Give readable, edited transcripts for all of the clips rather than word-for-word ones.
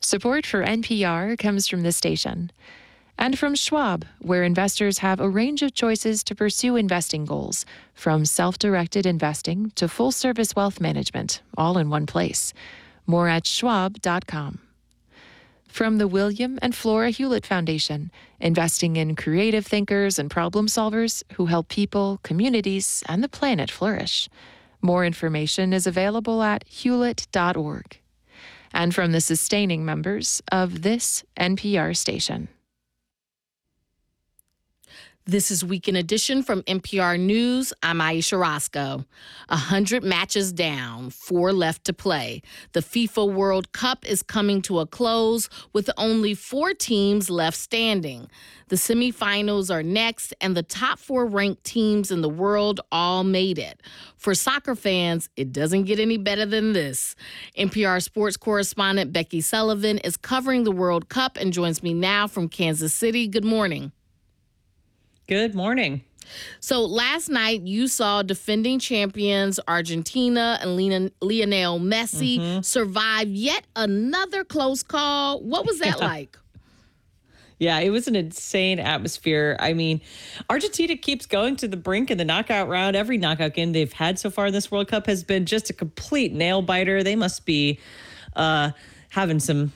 Support for NPR comes from this station and from Schwab, where investors have a range of choices to pursue investing goals, from self-directed investing to full-service wealth management, all in one place. More at schwab.com. From the William and Flora Hewlett Foundation, investing in creative thinkers and problem solvers who help people, communities, and the planet flourish. More information is available at hewlett.org. And from the sustaining members of this NPR station. This is Weekend Edition from NPR News. I'm Aisha Roscoe. 100 matches down, 4 left to play. The FIFA World Cup is coming to a close with only 4 teams left standing. The semifinals are next, and the top 4 ranked teams in the world all made it. For soccer fans, it doesn't get any better than this. NPR sports correspondent Becky Sullivan is covering the World Cup and joins me now from Kansas City. Good morning. Good morning. So last night you saw defending champions Argentina and Lionel Messi survive yet another close call. What was that like? Yeah, it was an insane atmosphere. I mean, Argentina keeps going to the brink in the knockout round. Every knockout game they've had so far in this World Cup has been just a complete nail biter. They must be having some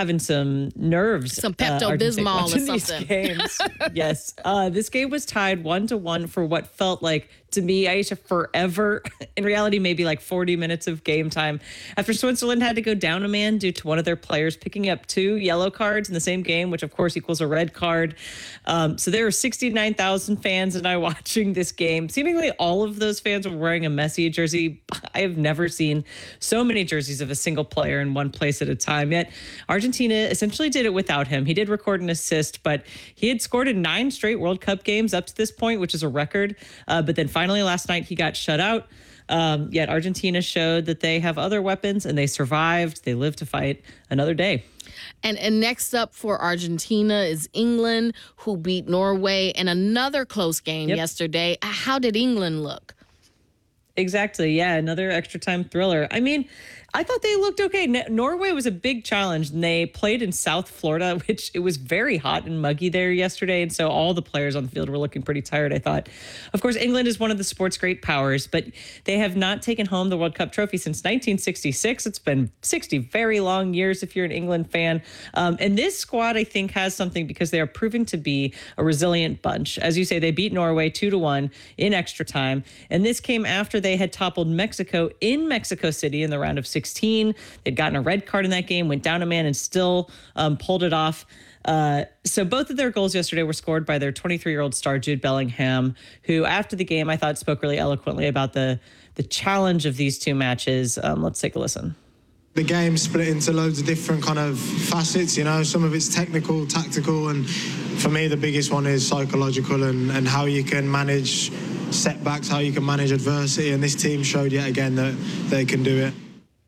nerves. Some Pepto-Bismol or something. These games. Yes. This game was tied 1-1 for what felt like, to me, Aisha, forever. In reality, maybe like 40 minutes of game time. After Switzerland had to go down a man due to one of their players picking up 2 yellow cards in the same game, which of course equals a red card. So there were 69,000 fans and I watching this game. Seemingly all of those fans were wearing a Messi jersey. I have never seen so many jerseys of a single player in one place at a time. Yet Argentina essentially did it without him. He did record an assist, but he had scored in 9 straight World Cup games up to this point, which is a record. But then finally last night he got shut out. Yet Argentina showed that they have other weapons and they survived. They lived to fight another day. And next up for Argentina is England, who beat Norway in another close game yesterday. How did England look? Exactly. Yeah, another extra time thriller. I mean, I thought they looked okay. Norway was a big challenge, and they played in South Florida, which it was very hot and muggy there yesterday, and so all the players on the field were looking pretty tired, I thought. Of course, England is one of the sport's great powers, but they have not taken home the World Cup trophy since 1966. It's been 60 very long years if you're an England fan. And this squad, I think, has something because they are proving to be a resilient bunch. As you say, they beat Norway 2-1 in extra time, and this came after they had toppled Mexico in Mexico City in the round of 16. They'd gotten a red card in that game, went down a man, and still pulled it off. So both of their goals yesterday were scored by their 23-year-old star, Jude Bellingham, who after the game I thought spoke really eloquently about the challenge of these 2 matches. Let's take a listen. The game split into loads of different kind of facets, you know. Some of it's technical, tactical, and for me the biggest one is psychological and how you can manage setbacks, how you can manage adversity. And this team showed yet again that they can do it.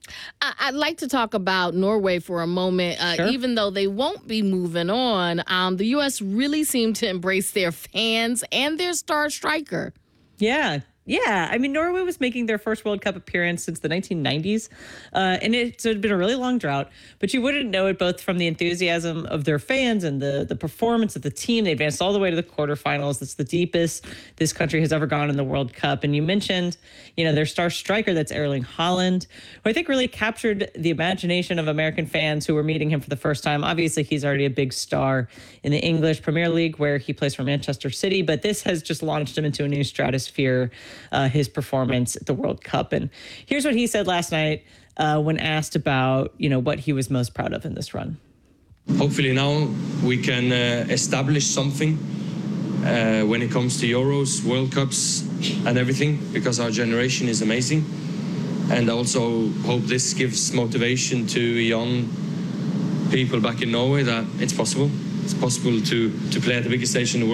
I'd like to talk about Norway for a moment. Sure. Even though they won't be moving on, the U.S. really seemed to embrace their fans and their star striker. Yeah. Yeah, I mean, Norway was making their first World Cup appearance since the 1990s, and it had been a really long drought, but you wouldn't know it both from the enthusiasm of their fans and the performance of the team. They advanced all the way to the quarterfinals. That's the deepest this country has ever gone in the World Cup. And you mentioned, their star striker, that's Erling Haaland, who I think really captured the imagination of American fans who were meeting him for the first time. Obviously, he's already a big star in the English Premier League, where he plays for Manchester City, but this has just launched him into a new stratosphere. His performance at the World Cup. And here's what he said last night when asked about, what he was most proud of in this run. Hopefully now we can establish something when it comes to Euros, World Cups and everything, because our generation is amazing. And I also hope this gives motivation to young people back in Norway that it's possible. It's possible to play at the biggest stage in the world.